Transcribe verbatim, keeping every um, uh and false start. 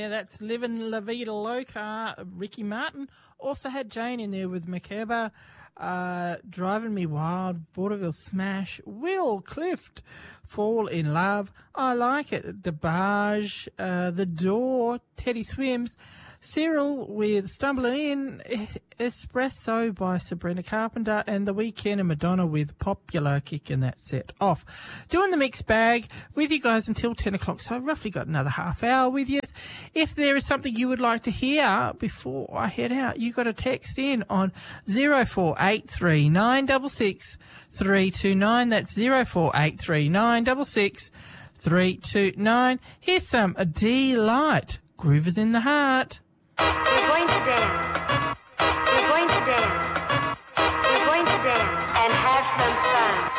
Yeah, that's Livin' La Vida Loca. Ricky Martin also had Jane in there with Makeba. Uh, Driving Me Wild, Vaudeville Smash, Will Clift, Fall in Love, I Like It, DeBarge, uh, The Door, Teddy Swims, Cyril with Stumbling In, Espresso by Sabrina Carpenter, and The Weeknd and Madonna with Popular, kicking that set off. Doing the mixed bag with you guys until ten o'clock, so I've roughly got another half hour with you. If there is something you would like to hear before I head out, you got to text in on zero four eight three nine six six three two nine. That's zero four eight three nine six six three two nine. Here's some Delight, Groovers in the Heart. We're going to dance. We're going to dance. We're going to dance and have some fun.